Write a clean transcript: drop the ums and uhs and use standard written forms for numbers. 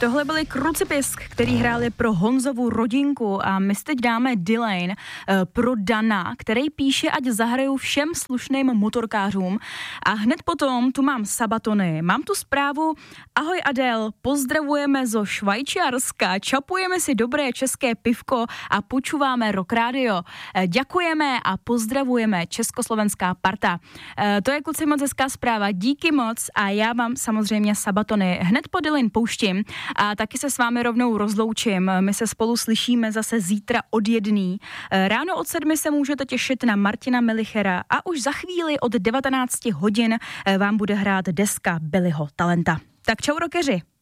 Tohle byli Krucipisk, který hráli pro Honzovu rodinku a my teď dáme Delane pro Dana, který píše, ať zahraju všem slušným motorkářům. A hned potom tu mám Sabatony. Mám tu zprávu: ahoj Adel, pozdravujeme zo Švajčiarska, čapujeme si dobré české pivko a počúváme Rock Radio. Děkujeme a pozdravujeme československá parta. To je, kluci, moc hezká zpráva. Díky moc a já vám samozřejmě Sabatony hned po Delane pouštím a taky se s vámi rovnou rozloučím. My se spolu slyšíme zase zítra od 1. Ráno od 7 se můžete těšit na Martina Melichera a už za chvíli od 19 hodin vám bude hrát deska Billyho Talenta. Tak čau, rockeři.